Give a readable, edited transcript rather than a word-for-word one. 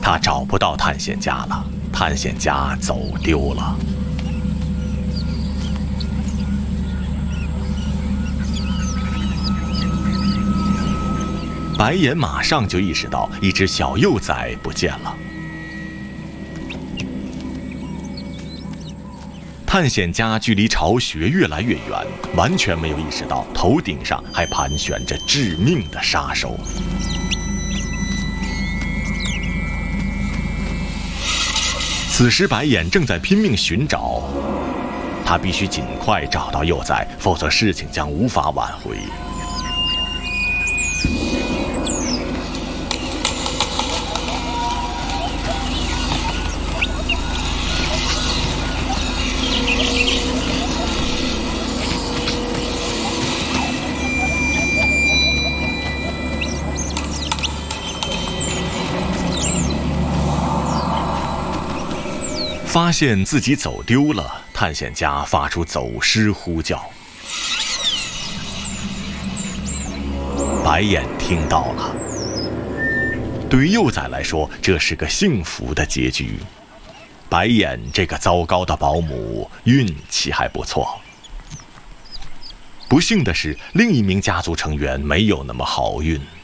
他找不到探险家了，探险家走丢了。白眼马上就意识到一只小幼崽不见了。探险家距离巢穴越来越远，完全没有意识到头顶上还盘旋着致命的杀手。此时白眼正在拼命寻找，他必须尽快找到幼崽，否则事情将无法挽回。发现自己走丢了，探险家发出走失呼叫。白眼听到了。对于幼崽来说，这是个幸福的结局。白眼这个糟糕的保姆运气还不错。不幸的是，另一名家族成员没有那么好运。